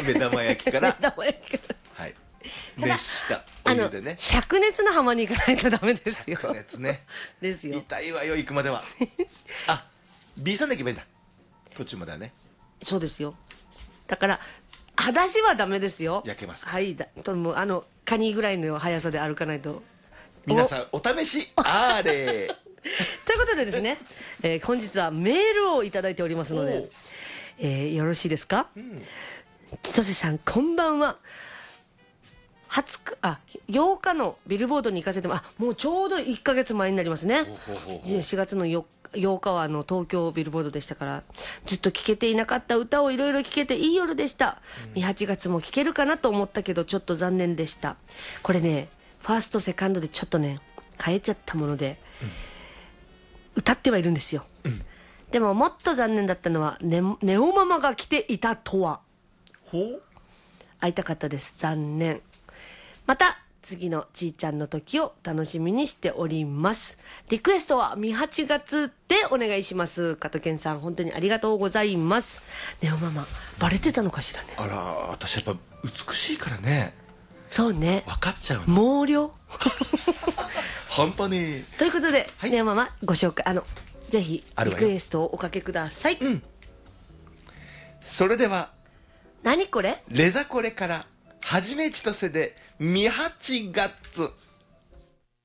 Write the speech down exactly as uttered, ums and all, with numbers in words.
目玉焼きから目玉焼きからはいただ熱したおあの湯でね。 灼熱の浜に行かないとダメですよ。 灼熱ねですよ。 痛いわよ行くまではあ B さんで行けばいいんだ途中まではね。 そうですよ。だから裸足はダメですよ。 焼けますか。 はいだともうあのカニぐらいの速さで歩かないと。 皆さんお試しあれということでですね、えー本日はメールをいただいておりますのおうで、えーよろしいですか。 うん千歳さんこんばんは。はつかあようかのビルボードに行かせてもあもうちょうどいっかげつまえになりますね。 ほうほうほうほうしがつのようかはあの東京ビルボードでしたからずっと聴けていなかった歌をいろいろ聴けていい夜でした、うん、はちがつも聴けるかなと思ったけどちょっと残念でした。これねファーストセカンドでちょっとね変えちゃったもので、うん、歌ってはいるんですよ、うん、でももっと残念だったのは ネ, ネオママが来ていたとは。 ほう会いたかったです。残念。また次のちーちゃんの時を楽しみにしております。リクエストはみはちがつでお願いします。加藤健さん本当にありがとうございます。ネオママバレてたのかしらね。 あら私やっぱ美しいからね。 そうね分かっちゃうね毛量半端ねえということで、 はい、 ネオママご紹介あのぜひリあるわよクエストをおかけください。 うん、それでは何これレザコレからはじめちとせでみはちがつ